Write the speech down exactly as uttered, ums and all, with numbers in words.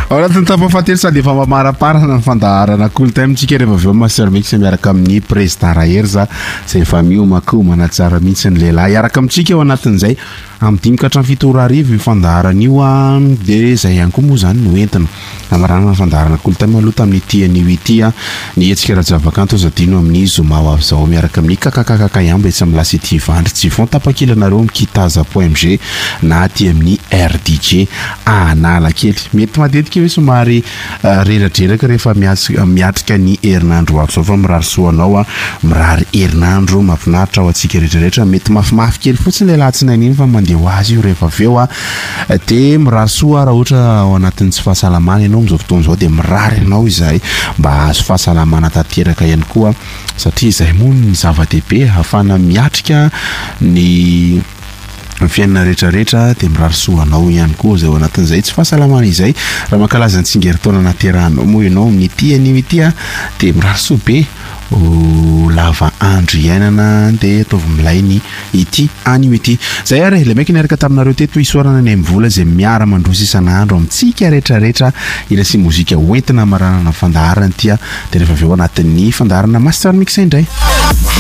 Anatin'ny tapafatelo sady efa mamaraparana ny fandaharana cool time tsika rehefa avy eo master mix miaraka amin'ny président Raherza zay efa miomakomana tsara mihitsy ny lehilahy iaraka amintsika eo anatin'izay amin'ny dimy ka hatramin'ny fito ora arivo io fandaharana io a dia zay ihany koa moa zany no entina amarana ny fandaharana cool time aloha tamin'ny ity anio ity a ny hetsika Rajavakanto zadino amin'ny zoma ho avy zao miaraka amin'ny kakakakaka ihamba etsy amin'ny lasety Ivandry Jifon tapakilanareo mikitaza point M G na aty amin'ny R D J Analakely mety matetika hoe somary reradreraka rehefa miatrika ny herinandro avy zao fa mirary soanao a mirary herinandro mahafinaritra ao antsika rehetrarehetra mety mafimafy kely fotsiny le latsinainy iny fa mandeha ho azy io rehefa avy eo a dia mirary soa raha ohatra ao anatin'ny tsy fahasalamana ianao amin'izao fotoana izao dia mirary ianao izay mba hahazo fahasalamana tanteraka ihany koa satria izay moa ny zava-dehibe ahafahana miatrika ny ny fiainana rehetrarehetra dia mirary soanao ihany koa zay ao anatin'izay tsy fahasalamana izay raha mankalaza ny tsingeritaona naterahanao moa ianao amin'ity anio ity a dia mirary soa be o lava andro iainana dia ataovy milainy ity anio ity zay ary ilay maika niaraka taminareo teto isorana ny mivola zay miara mandroso isan'andro amintsika rehetrarehetra irasy mozika hoentina maranana fandaharana ity a dia rehefa avy eo anatin'ny fandaharana master mix indray